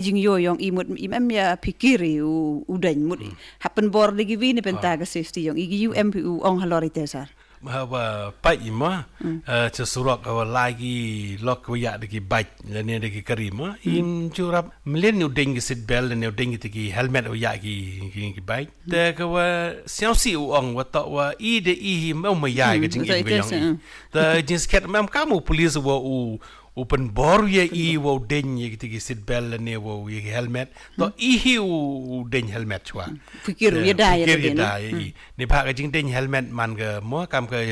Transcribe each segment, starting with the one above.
jing yo yang imut imam ya pikiri udan mut happen bor lagi vi ni pentaga safety yang igi UMPU ong halori tesar bahwa pai ima cesurok lagi lok wiya deki bike lene deki karima in curap melen udeng seat belt lene udeng deki helmet wiya ki bike te kawa siausi uang wata wa I de I mau maya ke jing yang te jins ket mam kamu polis wa open bor ye I wo den ye deki seat belt lene wo ye helmet to I den helmet chwa fikir ye dai ni ba ke jing den helmet man ke mo kam ke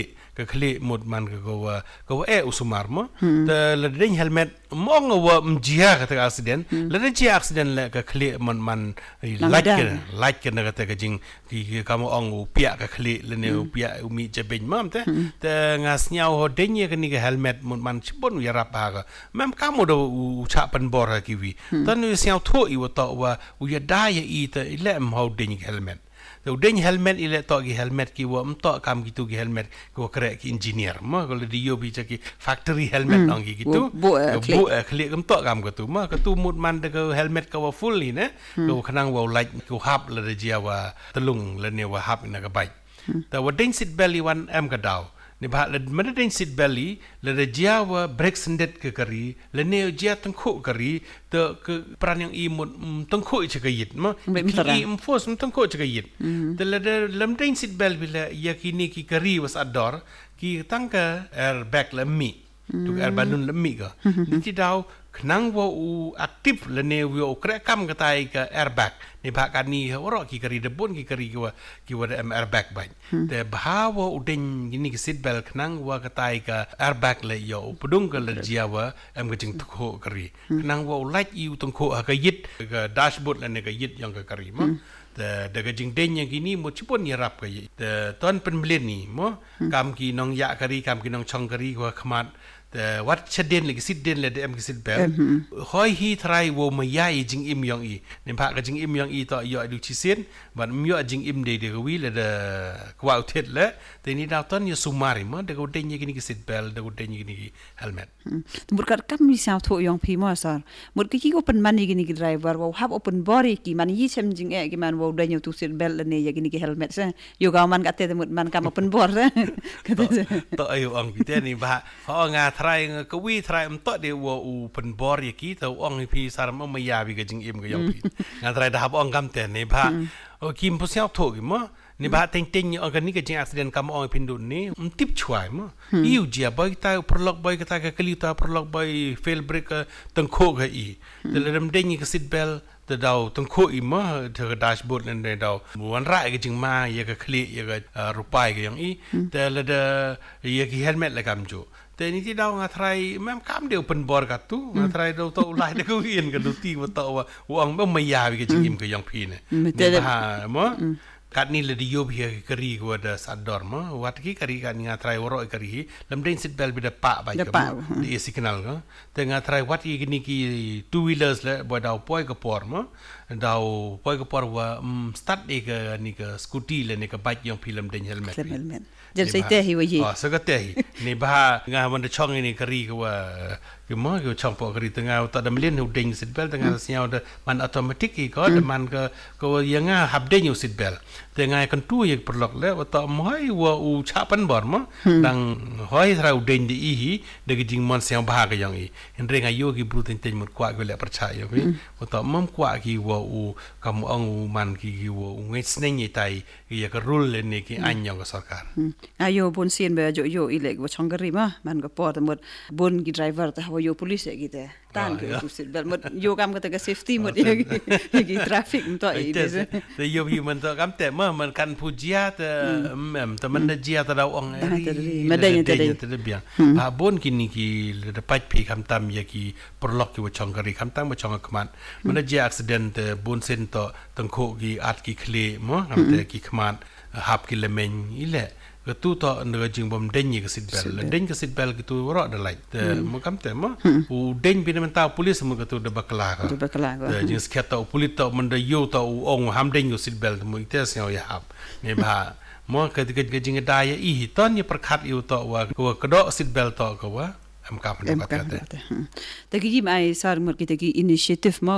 kli mud man ko usumar mo te le den helmet mo ngo mjia ka accident le den accident le ka kli man like ke na ka jing ki kamu ong upia ka kli le ne upia umi je ben mam te ngas nyau ho den ye ke ni ka helmet mud man chipon ya rap ha ka mem kamu do cha pen bor ha ki wi tan ni siao tho I wo to wa u ya da ye I te le m ho den helmet udeng helmet ile to gi helmet ki wo mto kam gitu gi helmet ko kre ki engineer mo ko di yo bi ki factory helmet ong gi gitu bu klik mto kam ko tu ma ko tu mut man de ko helmet ko full ni ne ko khnang wo like ko hap le de jia wa telung le ne wa hap na ka bai ta wo deng sit belly wan am ka daw ni ba le medeng sit belly le de jia wa break sendet ke kari le ne jia tengku kari te ke peran yang imut tengku je ke yit ma ki force tengku je ke yit te le de lem deng sit bel bila ya kini ki kari was ador ki tangka airbag le mi tu air balloon le mi ka ni ti daw knang wo aktif le ne wo kre kam ka tai ka airbag ni ba kan ni ro ki kari de bon ki kari ki wa airbag ba te ba wo udeng ni ki seat belt knang wa ka tai ka airbag le yo pudung ka le jiawa am ka jing tko kari knang wo like you tong ko ka yit ka dashboard le ne ka yit yang ka kari ma te de ka jing den yang kini mo chipon ni rap ka te ton pen mlen ni mo kam ki nong ya kari kam ki nong chong kari wa khmat te wat chden le sit den le de am sit bel hoi hi trai wo ma ya I jing im yong I ne pha ka jing im yong I to yo du chi sin ban myo jing im de wi le de kwa uthet le te ni da ton yo sumari mo de ko den ye ki sit bel de ko den ye ki helmet burkat kam mi sa tho yong phi mo sar mur ki open money ki driver wo hab open body ki man yi chem jing ki man wo den yo tu sit bel le ne ye ki helmet sa yo ga man ka te mut man kam open bor sa to ayo ong ki te ni ba ho nga trai ko wi trai to de wo pen bor ye ki to ong phi sar mo ma ya bi ka jing im ka yong phi nga trai da hab ong kam te ne ba o kim po siao tho ki mo ni ba teng ong ka ni ka jing accident kam ong phin dun ni tip chwai mo iu jia boy ta prolog boy ka ta ka kli ta prolog boy fail break teng kho ga I de lam deng ka sit belt te daw tong ko I ma te dashboard len de daw wan ra ke jing ma ye ka kli ye ka rupai ke yang I te le de ye ki helmet le kam jo te ni ti daw nga trai mem kam de open bor ka tu nga trai do to lai de ko yen ka do ti wa to wa ang ma ya ke jing im ke yang phi ne ha mo kat ni le di yo bi kari ko da sador mo wat ki kari kan nga trai woro kari lam den sit bel bi da pa ba ka di signal ko te nga trai wat ki ni ki two wheelers le bo da poi ko por mo da poi ko por wa start de ka ni ka scooty le ni ka bike yang film den helmet jen sai te hi wa yi sa ka te hi ni ba nga wan de chong ni kari ko wa ki mo ko chong po kari tengah ta da mlen hu ding sit belt tengah siao da man automatic ki ko da man ko yang hab ding sit belt tengah kan tu ye perlok le wa ta mai wa u cha pan bor mo dang hoi ra u ding di hi de ki jing mon siao ba ka yang I endre nga yo ki bru ten ten mut kwa ko le percaya ki wa ta mom kwa ki wa u kam ong man ki wa u ngai sneng ye tai ye ka rule le ne ki anyong ka sarkar ayo bon sien ba jo yo ile wa chongari ma man ko por mut bon ki driver ta yo police ki te tan ki tu sit bel mut yo kam ka ta safety mut ye ki traffic mto I te yo bi man to kam te ma man kan pujia te mem te man de jia ta daw ong madanya te biang ba bon ki ni ki de pat pi kam tam ye ki perlok ki wa chongari kam tam wa chong kman man de accident bon sen to tang ko ki at ki kle mo kam te ki kman hap ki le men ile ke tu to ne jing bom den ye ke sit bel den ke sit bel ke tu ro da lai te mo kam te mo u den bi men ta polis mo ke tu de bakla ka de jing sket to polis to men de yo to ong ham den yo sit bel mo te se ya hap ne ba mo ke jing da ye I ton ye prakhat yu to wa ko do sit bel to ko wa am ka te ki mai sar mo ki te ki initiative mo